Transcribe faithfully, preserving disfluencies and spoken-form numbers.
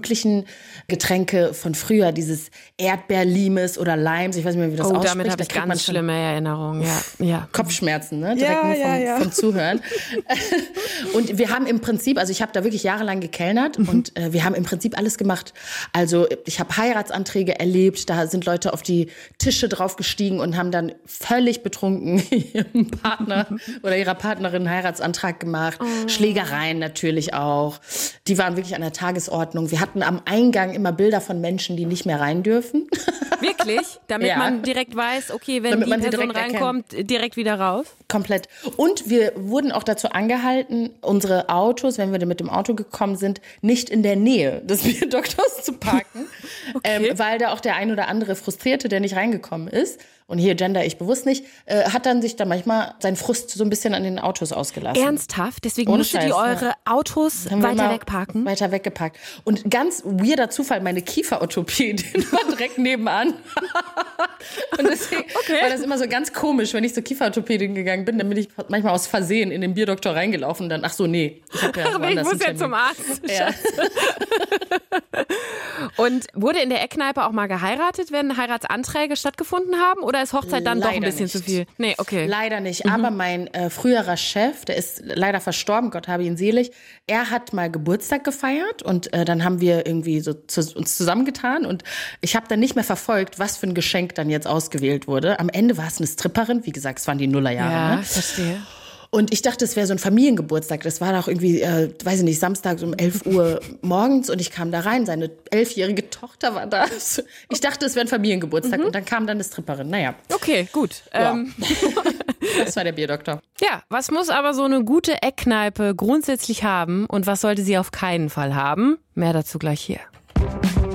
üblichen Getränke von früher, dieses Erdbeerlimes oder Limes, ich weiß nicht mehr, wie das oh, ausspricht. Damit habe ich ganz schlimme Erinnerungen, ja. ja. Kopfschmerzen, ne? Direkt ja, nur vom, ja, ja. vom Zuhören. Und wir haben im Prinzip, also ich habe da wirklich jahrelang gekellnert mhm. und äh, wir haben im Prinzip alles gemacht. Also ich habe Heiratsanträge erlebt, da sind Leute auf die Tische draufgestiegen und haben dann völlig betrunken ihrem Partner oder ihrer Partnerin einen Heiratsantrag gemacht. Oh. Schlägereien natürlich auch. Die waren wirklich an der Tagesordnung. Wir hatten am Eingang immer Bilder von Menschen, die nicht mehr rein dürfen. Wirklich? Damit ja. man direkt weiß, okay, wenn Damit die Person direkt reinkommt, erkennt. direkt wieder raus? Komplett. Und wir wurden auch dazu angehalten, unsere Autos, wenn wir mit dem Auto gekommen sind, nicht in der Nähe des Bierdoktors zu parken, okay. ähm, weil da auch der ein oder andere Frustrierte, der nicht reingekommen ist, und hier gender ich bewusst nicht, äh, hat dann sich da manchmal seinen Frust so ein bisschen an den Autos ausgelassen. Ernsthaft? Deswegen Ohne musstet Scheiß, ihr eure ja. Autos weiter wegparken? Weiter weggeparkt. Und ganz weirder Zufall, meine Kieferorthopädin war direkt nebenan. Und deswegen okay. war das immer so ganz komisch, wenn ich zur Kieferorthopädin gegangen bin, dann bin ich manchmal aus Versehen in den Bierdoktor reingelaufen und dann, ach so, nee. Ich, hab ja ich muss ja zum Arzt. Ja. Und wurde in der Eckkneipe auch mal geheiratet, wenn Heiratsanträge stattgefunden haben? Oder ist Hochzeit dann leider doch ein bisschen nicht. zu viel? Nee, okay. Leider nicht. Mhm. Aber mein äh, früherer Chef, der ist leider verstorben, Gott habe ihn selig, er hat mal Geburtstag gefeiert und äh, dann haben wir irgendwie so zu, uns zusammengetan und ich habe dann nicht mehr verfolgt, was für ein Geschenk dann jetzt ausgewählt wurde. Am Ende war es eine Stripperin, wie gesagt, es waren die Nullerjahre. Ja, ne? verstehe. Und ich dachte, es wäre so ein Familiengeburtstag. Das war doch irgendwie, äh, weiß ich nicht, samstags um elf Uhr morgens und ich kam da rein. Seine elfjährige Tochter war da. Ich dachte, es wäre ein Familiengeburtstag mhm. und dann kam dann eine Stripperin. Naja. Okay, gut. Ja. Ähm. Das war der Bierdoktor. Ja, was muss aber so eine gute Eckkneipe grundsätzlich haben und was sollte sie auf keinen Fall haben? Mehr dazu gleich hier.